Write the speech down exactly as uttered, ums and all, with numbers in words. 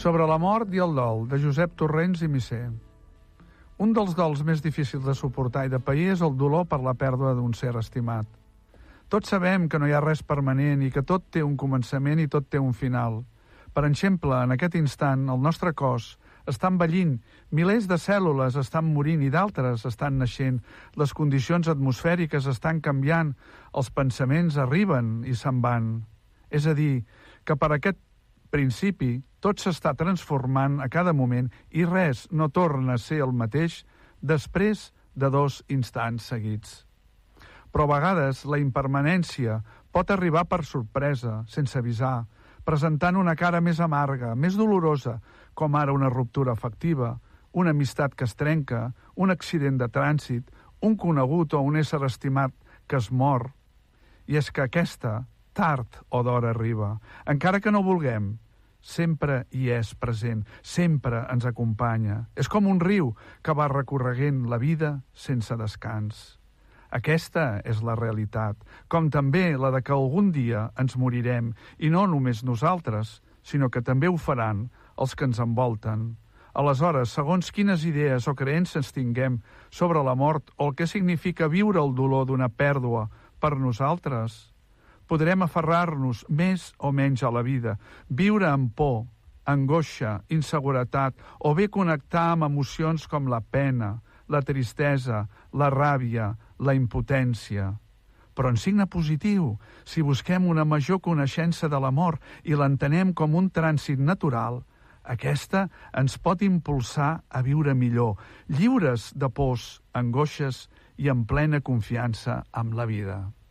Sobre la mort i el dol, de Josep Torrents i Misser. Un dels dols més difícils de suportar i de pair és el dolor per la pèrdua d'un ser estimat. Tots sabem que no hi ha res permanent i que tot té un començament i tot té un final. Per exemple, en aquest instant, el nostre cos està envellint, milers de cèl·lules estan morint i d'altres estan naixent, les condicions atmosfèriques estan canviant, els pensaments arriben i se'n van. És a dir, que per aquest principi tot s'està transformant a cada moment i res no torna a ser el mateix després de dos instants seguits. Però a vegades la impermanència pot arribar per sorpresa, sense avisar, presentant una cara més amarga, més dolorosa, com ara una ruptura afectiva, una amistat que es trenca, un accident de trànsit, un conegut o un ésser estimat que es mor. I és que aquesta, tard o d'hora, arriba. Encara que no vulguem, sempre hi és present, sempre ens acompanya. És com un riu que va recorreguent la vida sense descans. Aquesta és la realitat, com també la de que algun dia ens morirem, i no només nosaltres, sinó que també ho faran els que ens envolten. Aleshores, segons quines idees o creences tinguem sobre la mort o el que significa viure el dolor d'una pèrdua per nosaltres, podrem aferrar-nos més o menys a la vida, viure amb por, angoixa, inseguretat, o bé connectar amb emocions com la pena, la tristesa, la ràbia, la impotència. Però en signe positiu, si busquem una major coneixença de la mort i l'entenem com un trànsit natural, aquesta ens pot impulsar a viure millor, lliures de pors, angoixes i en plena confiança amb la vida.